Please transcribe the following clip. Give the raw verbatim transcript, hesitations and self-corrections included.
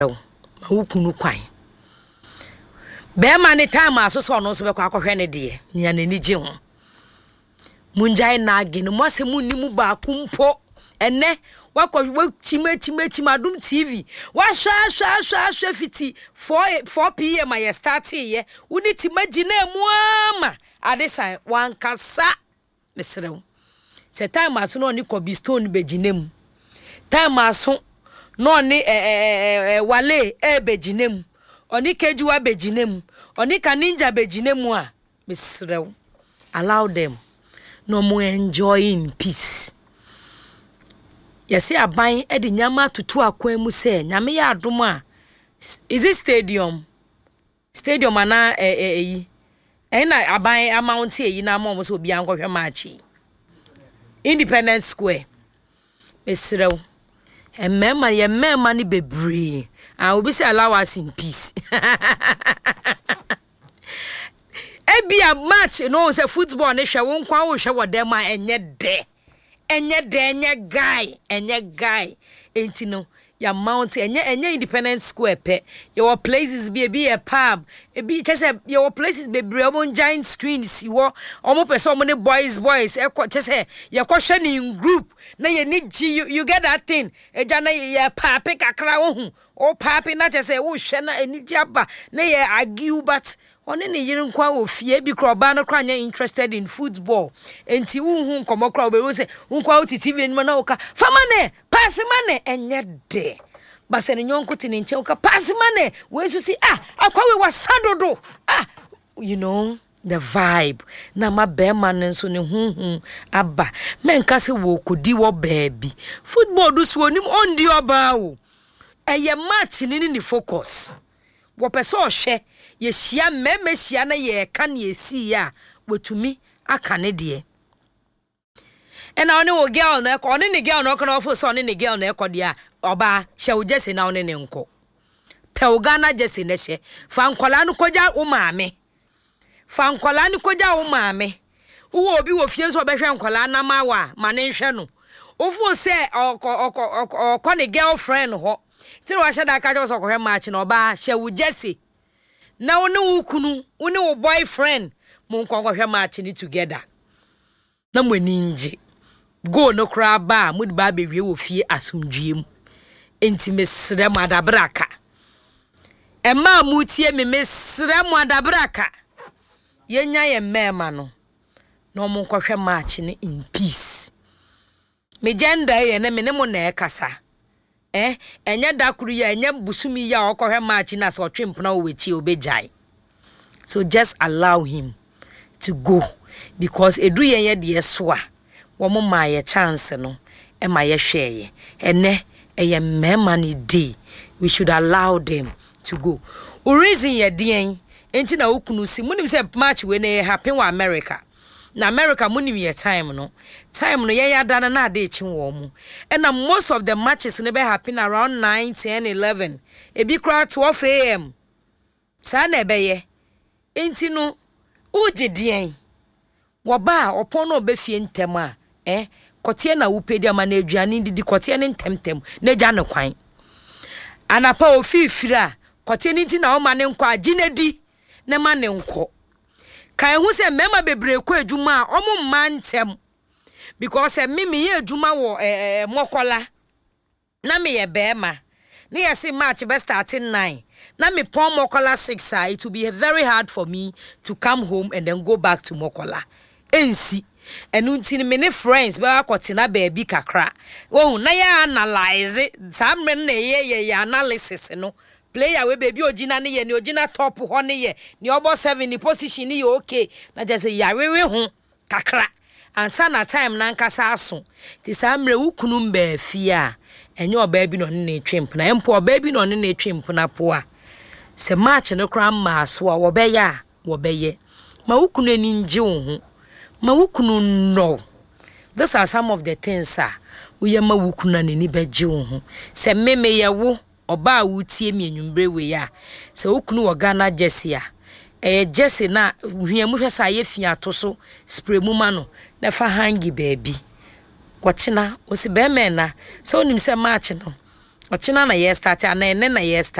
ma wukunu kwan be ma ne time asoso no so be kwa akohwe ne de nya nani gye ho munjai na age no mose munni mu ba kumpo ene wakọ chima chima chima dum T V wa sha sha sha sha fiti four p m my start ye uni ti magina mu ama adesan wan kasa mesrew se time aso no ni kobi stone beginem time aso no ni eh eh wale e beginem oni kejuwa beginem oni kaninja beginem a mesrew allow them no more enjoy in peace. Yes, I buy Eddie Nyama to two aquamu say, Namia Duma. Is it stadium? Stadium ana eh eh eh. And I buy a mount here in a moment will be Uncle Machi. Independence Square. Mister and member, your man money be bree. I will be say allow us in peace. E be a match, you know, say football, and she won't quite show what them are and yet there. Enye de enye guy enye guy enti no ya mount enye enye Independence Square pe your places be be a pub e be chese your places be bre giant screens you omo person omo ne boys boys e ko chese ye ko hwe in group na ye ni gi you, you get that thing e ja na ye papi kakra ohun o papi na chese wo hwe na eni gi aba na ye argue but one ne yire nkwa ofie bi kroba no kra nya interested in football enti wu hu nkomo kra obe say nkwa o T V ni na oka famane pass mane enye de base ne nyonko ti ne nche oka pass mane we so si ah akwa we wasadodo ah you know the vibe na ma be man nso ne hu hu aba menka se wo kodi wo baabi football do so onim on di oba o eye match ni ni focus wo pese o hwe ye hia meme hia na ye ka na esi ya wetumi aka ne de ena oni wo girl na ko oni ne girl na ko na ofo so oni ne girl na ko de a oba hye wo jese na oni ne nko pe wo Ghana jese na hye fa nkola no koja wo maame fa nkola no koja wo maame wo obi wo fie so be hwe nkola na mawa ma ne hwe no ofo se okọ ne girlfriend ho ti wa hye da ka jo so ko hwe match na oba hye wo jese na woni wo kunu woni wo boyfriend mo nkonko hwe match ni together na mo ninji go no kra ba mo di ba be wie wo fie asumdwiem enti mesre mo adabraka e ma mu tie me mesre mo adabraka yenya ye mema no no mo nko hwe match ni in peace me gender ye na me ne mo na ekasa eh enye dakuru ya enye busumi ya okohwe match na so twempna owechi obejai so just allow him to go because edu yen ye de so a wo mo ma ye chance no e ma ye hweye ene eye mema ni day we should allow them to go o reason ye den enti na okunu si munim se match we na happen wa America na America munim ye time no time no ye yada na na ade chi wo mu and most of the matches ne be happen around nine, ten, eleven e bi kra twelve a m sa na be ye enti no ugedien wo ba opon no be fie ntem a eh kotie na wo pedi ama na aduane didi kotie ne ntemtem na gya ne kwan anapa ofifira kotie ne nti na o ma ne nkwa aginedi ne ma ne nkọ kai hu se mema bebre ko adwuma omo mantem because e me me ye adwuma wo eh mokola na me ye bema na ye se match be starting nine na me pon mokola six ah it will be very hard for me to come home and then go back to mokola ensi enu ntini me ne friends be akotina baabi kakra wo na ya analyze samre na ye ye analysis no player we baby ogina ne ye ne ogina top ho ne ye ne obo seven ni position ni ye okay na just say yarewe ho kakra ansa na time na nkasa aso ti samre wukunu mba afie a enye oba bi no ne twemp na empo oba bi no ne twemp na po a se match no kra ma so a wo be ya wo be ye ma wukunu ani nje wo ho ma wukunu no these are some of the things ah we ma wukunu na ni beje wo ho se meme ye wo oba wutie mi enwumbre we ya se okunu wo Ghana Jesse a eh Jesse na hwiamu hwesa ye fia to so spray mu ma no na fa hangi baabi kwachina osi be me na se onim se match no ochina na yes start ana ene na yes